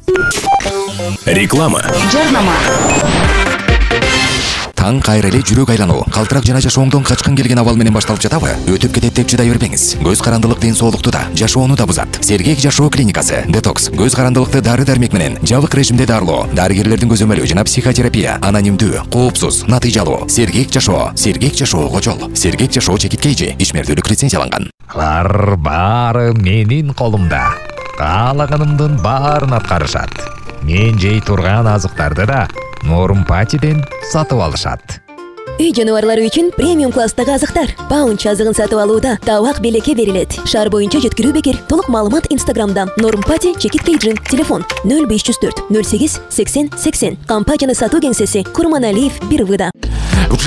Реклама. Жарнама. Таң кайра эле жүрөк айлануу, калтырак жана жашооңдон качкын келген абал менен башталып жатабы? Өтүп кетет деп чыдай бербеңиз. Көз карандылык ден соолукту да, жашоону да бузат. Сергек жашоо клиникасы. Детокс, көз карандылыкты дары-дармек менен жабык режимде дарылоо, дарыгерлердин көзөмөлү жана психотерапия, анонимдүү, коопсуз, натыйжалуу. Сергек жашоого жол. Сергек жашоо чекиткейжи ишмердүүлүк лицензияланган. Баары менин колумда. Каалаганымдын баарын аткарышат. Мен жей турган азыктарды да Нормпатиден сатып алышат. Үй жаныбарлары үчүн премиум класстагы азыктар. Паунч азыгын сатып алууда табак белекке берилет. Шаар боюнча жеткирүү бекер. Толук маалымат Инстаграмда. Нормпати чекит кейджин. Телефон 0504 08 80 80. Компанияны сатуу кеңсеси Курманалиев 1 выда.